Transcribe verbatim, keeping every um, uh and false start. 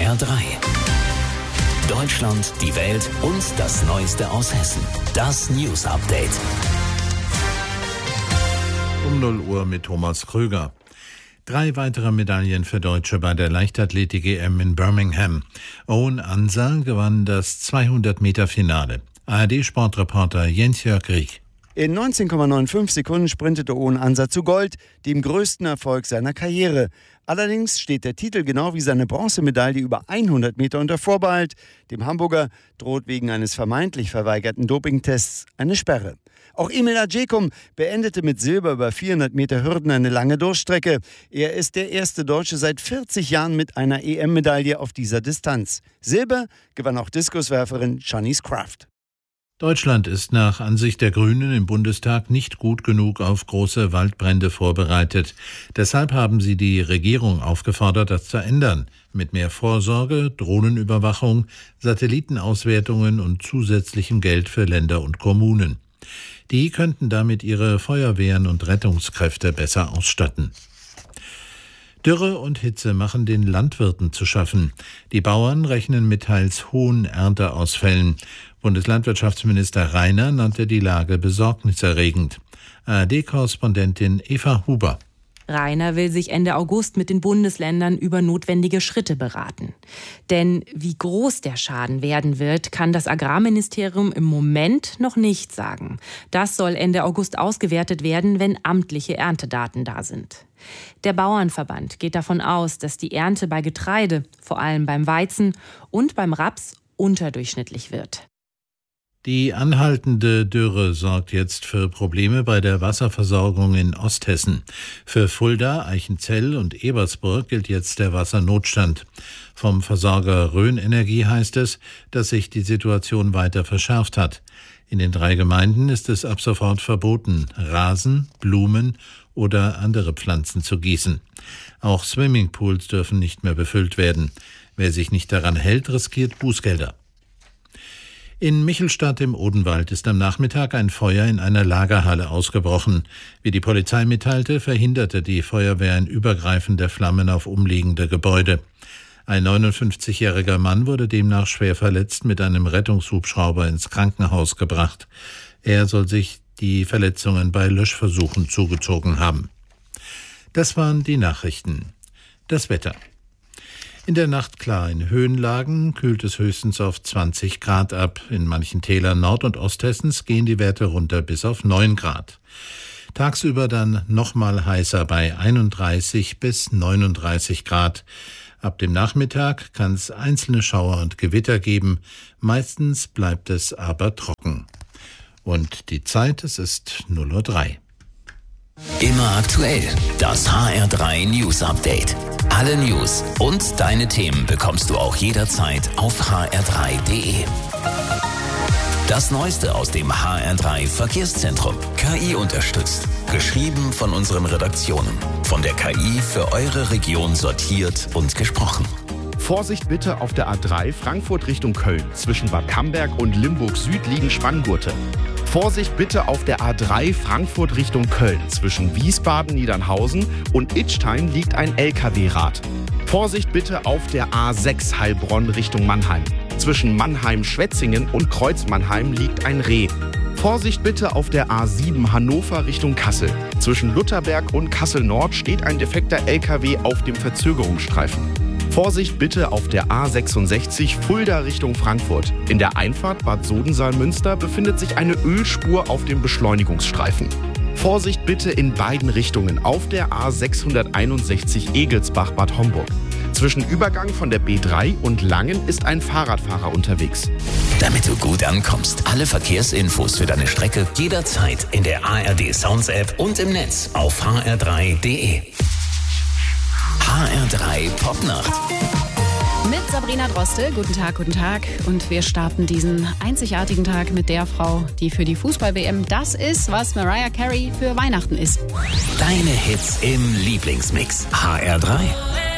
R drei. Deutschland, die Welt und das Neueste aus Hessen. Das News Update. Um null Uhr mit Thomas Krüger. Drei weitere Medaillen für Deutsche bei der Leichtathletik-E M in Birmingham. Owen Ansa gewann das zweihundert Meter Finale. A R D-Sportreporter Jens-Jörg Rieck. In neunzehn Komma fünfundneunzig Sekunden sprintete Owen Ansa zu Gold, dem größten Erfolg seiner Karriere. Allerdings steht der Titel genau wie seine Bronzemedaille über hundert Meter unter Vorbehalt. Dem Hamburger droht wegen eines vermeintlich verweigerten Dopingtests eine Sperre. Auch Emil Adjekum beendete mit Silber über vierhundert Meter Hürden eine lange Durchstrecke. Er ist der erste Deutsche seit vierzig Jahren mit einer E M-Medaille auf dieser Distanz. Silber gewann auch Diskuswerferin Shanice Kraft. Deutschland ist nach Ansicht der Grünen im Bundestag nicht gut genug auf große Waldbrände vorbereitet. Deshalb haben sie die Regierung aufgefordert, das zu ändern. Mit mehr Vorsorge, Drohnenüberwachung, Satellitenauswertungen und zusätzlichem Geld für Länder und Kommunen. Die könnten damit ihre Feuerwehren und Rettungskräfte besser ausstatten. Dürre und Hitze machen den Landwirten zu schaffen. Die Bauern rechnen mit teils hohen Ernteausfällen. Bundeslandwirtschaftsminister Reiner nannte die Lage besorgniserregend. A R D-Korrespondentin Eva Huber. Reiner will sich Ende August mit den Bundesländern über notwendige Schritte beraten. Denn wie groß der Schaden werden wird, kann das Agrarministerium im Moment noch nicht sagen. Das soll Ende August ausgewertet werden, wenn amtliche Erntedaten da sind. Der Bauernverband geht davon aus, dass die Ernte bei Getreide, vor allem beim Weizen und beim Raps, unterdurchschnittlich wird. Die anhaltende Dürre sorgt jetzt für Probleme bei der Wasserversorgung in Osthessen. Für Fulda, Eichenzell und Ebersburg gilt jetzt der Wassernotstand. Vom Versorger Rhön Energie heißt es, dass sich die Situation weiter verschärft hat. In den drei Gemeinden ist es ab sofort verboten, Rasen, Blumen oder andere Pflanzen zu gießen. Auch Swimmingpools dürfen nicht mehr befüllt werden. Wer sich nicht daran hält, riskiert Bußgelder. In Michelstadt im Odenwald ist am Nachmittag ein Feuer in einer Lagerhalle ausgebrochen. Wie die Polizei mitteilte, verhinderte die Feuerwehr ein Übergreifen der Flammen auf umliegende Gebäude. Ein neunundfünfzigjähriger Mann wurde demnach schwer verletzt mit einem Rettungshubschrauber ins Krankenhaus gebracht. Er soll sich die Verletzungen bei Löschversuchen zugezogen haben. Das waren die Nachrichten. Das Wetter. In der Nacht klar, in Höhenlagen kühlt es höchstens auf zwanzig Grad ab. In manchen Tälern Nord- und Osthessens gehen die Werte runter bis auf neun Grad. Tagsüber dann nochmal heißer bei einunddreißig bis neununddreißig Grad. Ab dem Nachmittag kann es einzelne Schauer und Gewitter geben. Meistens bleibt es aber trocken. Und die Zeit, es ist null Uhr drei. Immer aktuell, das H R drei News Update. Alle News und deine Themen bekommst du auch jederzeit auf h r drei punkt d e. Das Neueste aus dem H R drei Verkehrszentrum. K I unterstützt. Geschrieben von unseren Redaktionen. Von der K I für eure Region sortiert und gesprochen. Vorsicht bitte auf der A drei Frankfurt Richtung Köln. Zwischen Bad Camberg und Limburg Süd liegen Spanngurte. Vorsicht bitte auf der A drei Frankfurt Richtung Köln. Zwischen Wiesbaden, Niedernhausen und Idstein liegt ein L K W-Rad. Vorsicht bitte auf der A sechs Heilbronn Richtung Mannheim. Zwischen Mannheim-Schwetzingen und Kreuz-Mannheim liegt ein Reh. Vorsicht bitte auf der A sieben Hannover Richtung Kassel. Zwischen Lutherberg und Kassel-Nord steht ein defekter L K W auf dem Verzögerungsstreifen. Vorsicht bitte auf der A sechsundsechzig Fulda Richtung Frankfurt. In der Einfahrt Bad Sodensaal-Münster befindet sich eine Ölspur auf dem Beschleunigungsstreifen. Vorsicht bitte in beiden Richtungen auf der A sechshunderteinundsechzig Egelsbach-Bad Homburg. Zwischen Übergang von der B drei und Langen ist ein Fahrradfahrer unterwegs. Damit du gut ankommst, alle Verkehrsinfos für deine Strecke jederzeit in der A R D Sounds App und im Netz auf h r drei punkt d e. H R drei Popnacht. Mit Sabrina Droste. Guten Tag, guten Tag. Und wir starten diesen einzigartigen Tag mit der Frau, die für die Fußball-W M das ist, was Mariah Carey für Weihnachten ist. Deine Hits im Lieblingsmix. H R drei.